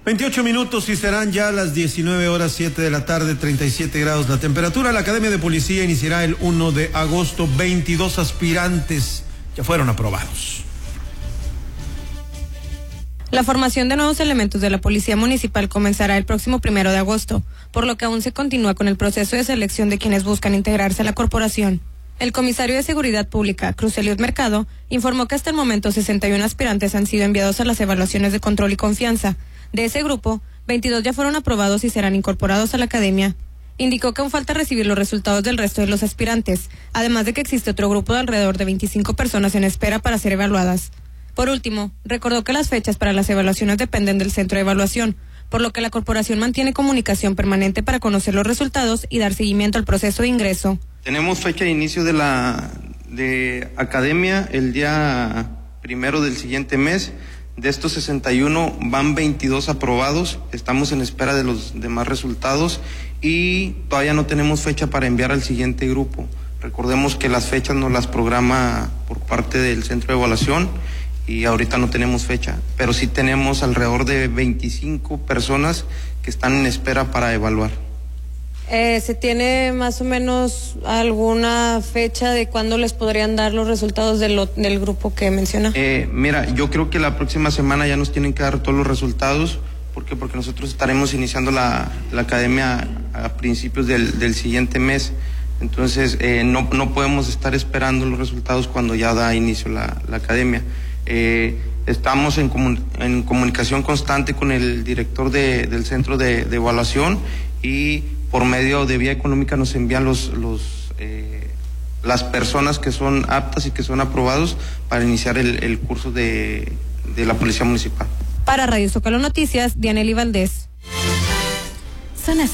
28 minutos y serán ya las 19:07 de la tarde, 37 grados la temperatura. La Academia de Policía iniciará el 1 de agosto. 22 aspirantes ya fueron aprobados. La formación de nuevos elementos de la Policía Municipal comenzará el próximo 1 de agosto, por lo que aún se continúa con el proceso de selección de quienes buscan integrarse a la corporación. El comisario de Seguridad Pública, Cruz Eliot Mercado, informó que hasta el momento 61 aspirantes han sido enviados a las evaluaciones de control y confianza. De ese grupo, 22 ya fueron aprobados y serán incorporados a la academia. Indicó que aún falta recibir los resultados del resto de los aspirantes, además de que existe otro grupo de alrededor de 25 personas en espera para ser evaluadas. Por último, recordó que las fechas para las evaluaciones dependen del centro de evaluación, por lo que la corporación mantiene comunicación permanente para conocer los resultados y dar seguimiento al proceso de ingreso. Tenemos fecha de inicio de academia el día 1 del siguiente mes. De estos 61 van 22 aprobados. Estamos en espera de los demás resultados y todavía no tenemos fecha para enviar al siguiente grupo. Recordemos que las fechas nos las programa por parte del centro de evaluación y ahorita no tenemos fecha, pero sí tenemos alrededor de 25 personas que están en espera para evaluar. ¿Se tiene más o menos alguna fecha de cuándo les podrían dar los resultados del grupo que menciona? Mira, yo creo que la próxima semana ya nos tienen que dar todos los resultados, porque nosotros estaremos iniciando la academia a principios del siguiente mes. Entonces no podemos estar esperando los resultados cuando ya da inicio la academia. Estamos en comunicación constante con el director del centro de evaluación y por medio de vía económica nos envían las personas que son aptas y que son aprobados para iniciar el curso de la Policía Municipal. Para Radio Zócalo Noticias, Dianely Valdés. Son las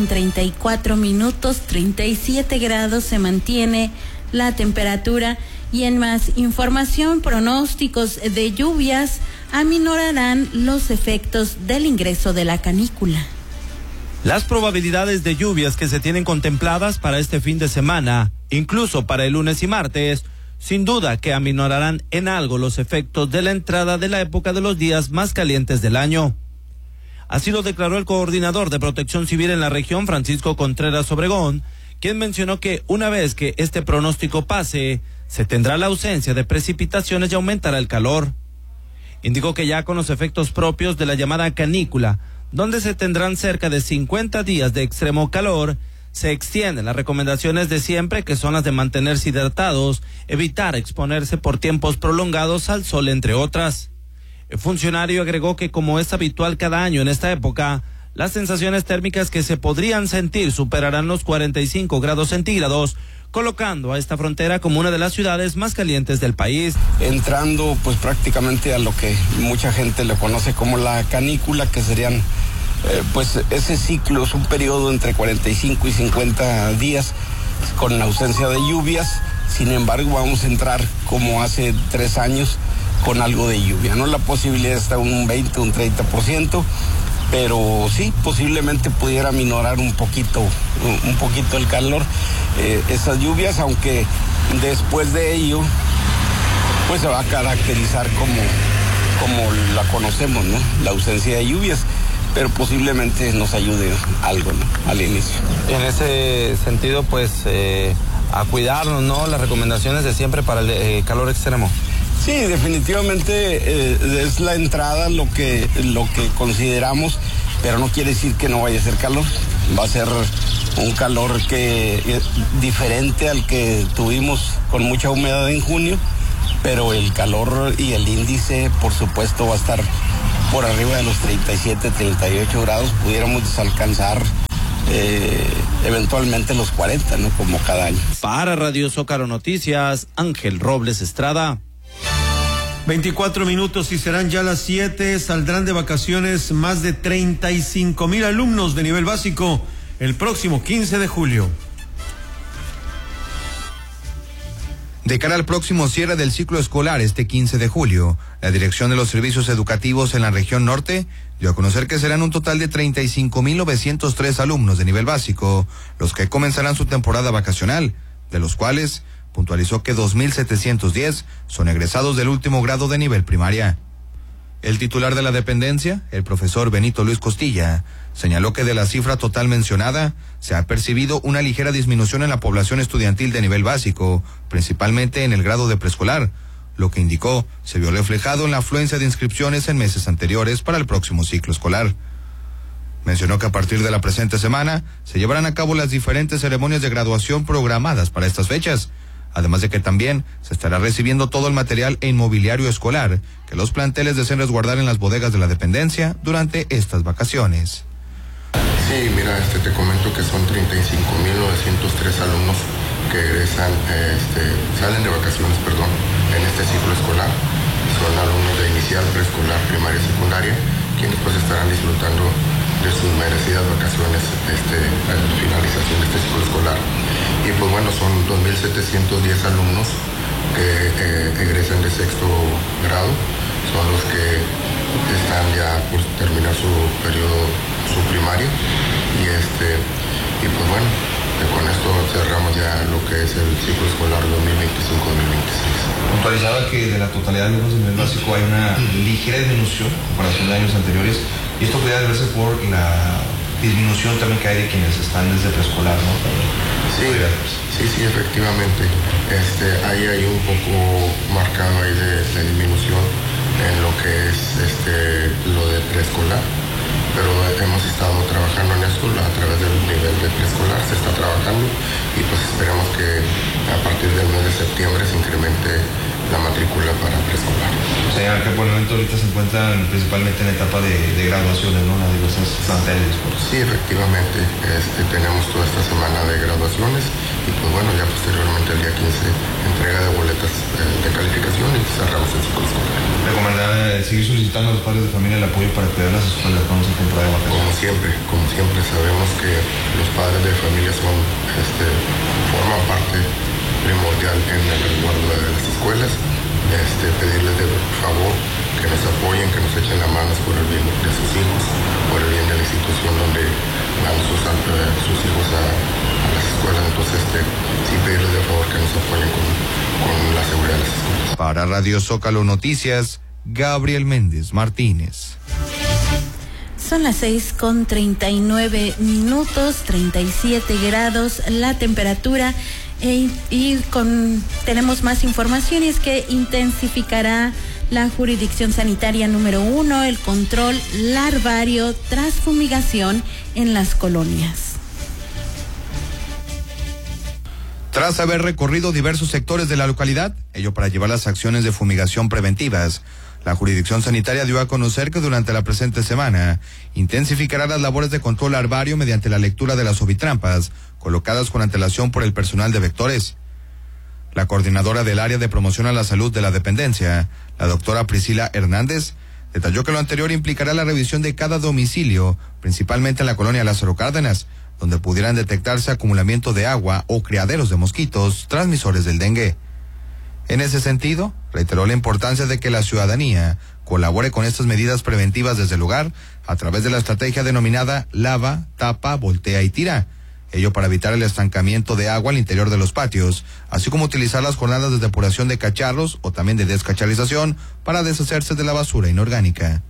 6:34, 37 grados se mantiene la temperatura. Y en más información, pronósticos de lluvias aminorarán los efectos del ingreso de la canícula. Las probabilidades de lluvias que se tienen contempladas para este fin de semana, incluso para el lunes y martes, sin duda que aminorarán en algo los efectos de la entrada de la época de los días más calientes del año. Así lo declaró el coordinador de Protección Civil en la región, Francisco Contreras Obregón, quien mencionó que una vez que este pronóstico pase, se tendrá la ausencia de precipitaciones y aumentará el calor. Indicó que ya con los efectos propios de la llamada canícula, donde se tendrán cerca de 50 días de extremo calor, se extienden las recomendaciones de siempre, que son las de mantenerse hidratados, evitar exponerse por tiempos prolongados al sol, entre otras. El funcionario agregó que, como es habitual cada año en esta época, las sensaciones térmicas que se podrían sentir superarán los 45 grados centígrados, colocando a esta frontera como una de las ciudades más calientes del país. Entrando pues prácticamente a lo que mucha gente le conoce como la canícula, que serían pues ese ciclo, es un periodo entre 45 y 50 días con ausencia de lluvias. Sin embargo, vamos a entrar como hace 3 años con algo de lluvia, ¿no? La posibilidad está un 20, un 30%. Pero sí, posiblemente pudiera minorar un poquito el calor, esas lluvias, aunque después de ello, pues se va a caracterizar como la conocemos, ¿no? La ausencia de lluvias, pero posiblemente nos ayude algo, ¿no? Al inicio. En ese sentido, pues, a cuidarnos, ¿no? Las recomendaciones de siempre para el calor extremo. Sí, definitivamente es la entrada lo que consideramos, pero no quiere decir que no vaya a ser calor. Va a ser un calor diferente al que tuvimos con mucha humedad en junio, pero el calor y el índice, por supuesto, va a estar por arriba de los 37, 38 grados. Pudiéramos alcanzar eventualmente los 40, ¿no? Como cada año. Para Radio Zócalo Noticias, Ángel Robles Estrada. 24 minutos y serán ya las 7. Saldrán de vacaciones más de 35,000 alumnos de nivel básico el próximo 15 de julio. De cara al próximo cierre del ciclo escolar este 15 de julio, la Dirección de los Servicios Educativos en la región norte dio a conocer que serán un total de 35,903 alumnos de nivel básico los que comenzarán su temporada vacacional, de los cuales puntualizó que 2,710 son egresados del último grado de nivel primaria. El titular de la dependencia, el profesor Benito Luis Costilla, señaló que de la cifra total mencionada, se ha percibido una ligera disminución en la población estudiantil de nivel básico, principalmente en el grado de preescolar, lo que indicó se vio reflejado en la afluencia de inscripciones en meses anteriores para el próximo ciclo escolar. Mencionó que a partir de la presente semana se llevarán a cabo las diferentes ceremonias de graduación programadas para estas fechas, además de que también se estará recibiendo todo el material e inmobiliario escolar que los planteles deseen resguardar en las bodegas de la dependencia durante estas vacaciones. Sí, mira, te comento que son 35.903 alumnos que egresan, salen de vacaciones, en este ciclo escolar. Son alumnos de inicial, preescolar, primaria y secundaria, quienes pues estarán disfrutando de sus merecidas vacaciones a la finalización de este ciclo escolar. Y pues bueno, son 2.710 alumnos que egresan de sexto grado, son los que están ya por terminar su periodo, su primaria, y pues bueno, con esto cerramos ya lo que es el ciclo escolar 2025-2026. Puntualizaba que de la totalidad de alumnos de nivel básico hay una ligera disminución en comparación de años anteriores, y esto podría deberse por la disminución también que hay de quienes están desde preescolar, ¿no? Sí, efectivamente. Ahí hay un poco marcado ahí de disminución en lo que es lo de preescolar, pero hemos estado trabajando en esto a través del nivel de preescolar, se está trabajando y pues esperamos que a partir del mes de septiembre se incremente la matrícula para preescolar. O sea, que por el momento ahorita se encuentran principalmente en etapa de graduaciones, ¿no? Las diversas planteles. Sí, efectivamente, tenemos toda esta semana de graduaciones y pues bueno, ya posteriormente el día 15 entrega de boletas de calificación y cerramos el ciclo escolar. Recomendar seguir solicitando a los padres de familia el apoyo para cuidar las escuelas cuando se temporada de vacaciones. Como siempre, sabemos que los padres de familia forman parte primordial en el resguardo de las escuelas, pedirles de favor que nos apoyen, que nos echen la mano por el bien de sus hijos, por el bien de la institución donde van sus hijos a las escuelas. Entonces, sí pedirles de favor que nos apoyen con la seguridad de las escuelas. Para Radio Zócalo Noticias, Gabriel Méndez Martínez. Son las 6:39, 37 grados la temperatura. Tenemos más información, y es que intensificará la jurisdicción sanitaria número 1 el control larvario tras fumigación en las colonias. Tras haber recorrido diversos sectores de la localidad, ello para llevar las acciones de fumigación preventivas, la jurisdicción sanitaria dio a conocer que durante la presente semana intensificará las labores de control larvario mediante la lectura de las ovitrampas colocadas con antelación por el personal de vectores. La coordinadora del área de promoción a la salud de la dependencia, la doctora Priscila Hernández, detalló que lo anterior implicará la revisión de cada domicilio, principalmente en la colonia Lázaro Cárdenas, donde pudieran detectarse acumulamiento de agua o criaderos de mosquitos transmisores del dengue. En ese sentido, reiteró la importancia de que la ciudadanía colabore con estas medidas preventivas desde el lugar a través de la estrategia denominada lava, tapa, voltea y tira. Ello para evitar el estancamiento de agua al interior de los patios, así como utilizar las jornadas de depuración de cacharros o también de descacharización para deshacerse de la basura inorgánica.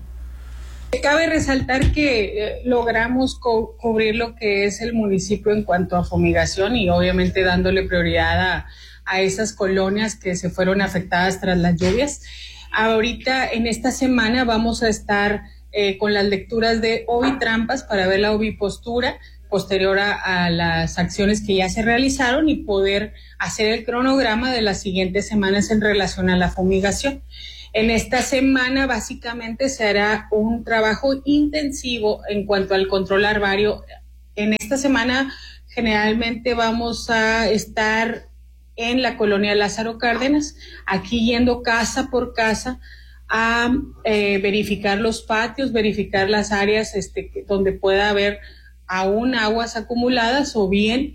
Cabe resaltar que logramos cubrir lo que es el municipio en cuanto a fumigación y obviamente dándole prioridad a esas colonias que se fueron afectadas tras las lluvias. Ahorita en esta semana vamos a estar con las lecturas de ovitrampas para ver la ovipostura posterior a las acciones que ya se realizaron y poder hacer el cronograma de las siguientes semanas en relación a la fumigación. En esta semana básicamente se hará un trabajo intensivo en cuanto al control larvario. En esta semana generalmente vamos a estar en la colonia Lázaro Cárdenas, aquí yendo casa por casa a verificar los patios, verificar las áreas donde pueda haber aún aguas acumuladas o bien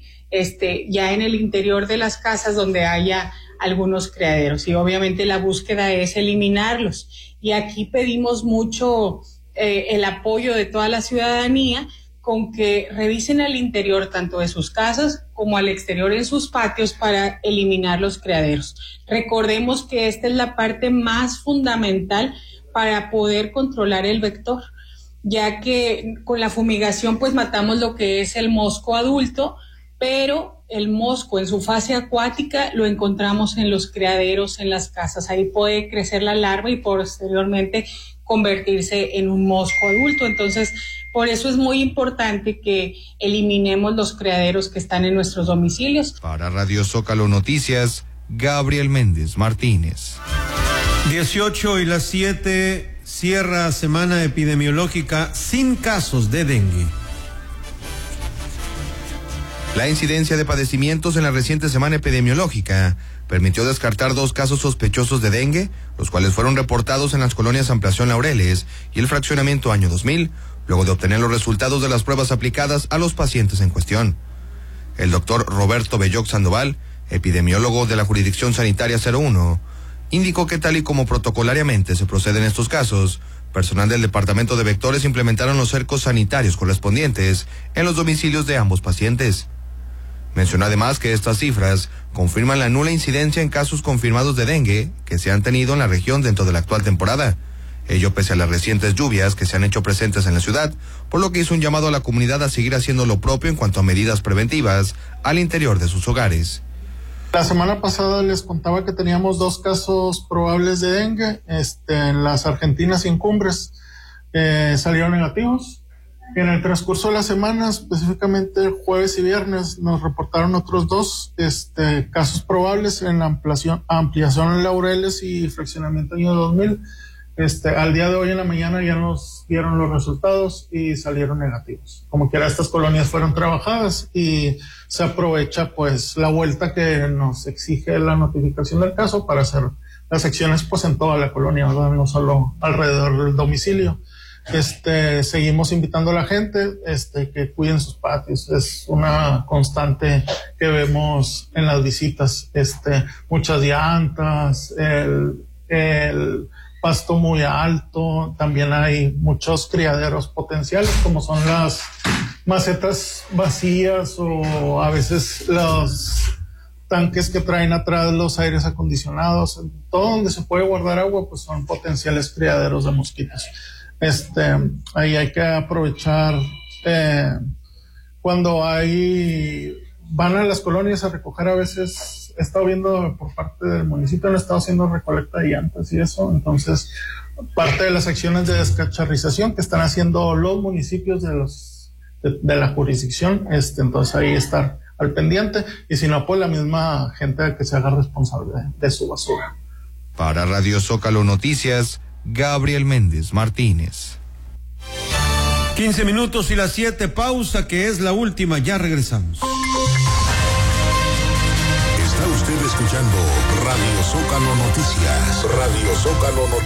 ya en el interior de las casas donde haya algunos criaderos, y obviamente la búsqueda es eliminarlos. Y aquí pedimos mucho el apoyo de toda la ciudadanía con que revisen al interior tanto de sus casas como al exterior en sus patios para eliminar los criaderos. Recordemos que esta es la parte más fundamental para poder controlar el vector, ya que con la fumigación pues matamos lo que es el mosco adulto, pero el mosco en su fase acuática lo encontramos en los criaderos, en las casas. Ahí puede crecer la larva y posteriormente convertirse en un mosco adulto. Entonces, por eso es muy importante que eliminemos los criaderos que están en nuestros domicilios. Para Radio Zócalo Noticias, Gabriel Méndez Martínez. 18:07, cierra semana epidemiológica sin casos de dengue. La incidencia de padecimientos en la reciente semana epidemiológica permitió descartar 2 casos sospechosos de dengue, los cuales fueron reportados en las colonias Ampliación Laureles y el fraccionamiento Año 2000, luego de obtener los resultados de las pruebas aplicadas a los pacientes en cuestión. El doctor Roberto Belloc Sandoval, epidemiólogo de la Jurisdicción Sanitaria 01, indicó que tal y como protocolariamente se procede en estos casos, personal del Departamento de Vectores implementaron los cercos sanitarios correspondientes en los domicilios de ambos pacientes. Mencionó además que estas cifras confirman la nula incidencia en casos confirmados de dengue que se han tenido en la región dentro de la actual temporada. Ello pese a las recientes lluvias que se han hecho presentes en la ciudad, por lo que hizo un llamado a la comunidad a seguir haciendo lo propio en cuanto a medidas preventivas al interior de sus hogares. La semana pasada les contaba que teníamos 2 casos probables de dengue, en las Argentinas y en Cumbres, salieron negativos. En el transcurso de la semana, específicamente jueves y viernes, nos reportaron otros 2 casos probables en la ampliación en Laureles y fraccionamiento Año 2000. Al día de hoy en la mañana ya nos dieron los resultados y salieron negativos. Como quiera, estas colonias fueron trabajadas y se aprovecha pues la vuelta que nos exige la notificación del caso para hacer las acciones pues en toda la colonia, ¿verdad? No solo alrededor del domicilio. Seguimos invitando a la gente que cuiden sus patios. Es una constante que vemos en las visitas, muchas llantas, el pasto muy alto, también hay muchos criaderos potenciales como son las macetas vacías o a veces los tanques que traen atrás los aires acondicionados. Todo donde se puede guardar agua pues son potenciales criaderos de mosquitos. Ahí hay que aprovechar cuando van a las colonias a recoger. A veces he estado viendo por parte del municipio, han estado haciendo recolecta de llantas y eso. Entonces, parte de las acciones de descacharrización que están haciendo los municipios de la jurisdicción, entonces ahí estar al pendiente, y si no, pues la misma gente que se haga responsable de su basura. Para Radio Zócalo Noticias, Gabriel Méndez Martínez. 15 minutos y las 7, pausa que es la última, ya regresamos. Está usted escuchando Radio Zócalo Noticias. Radio Zócalo Noticias.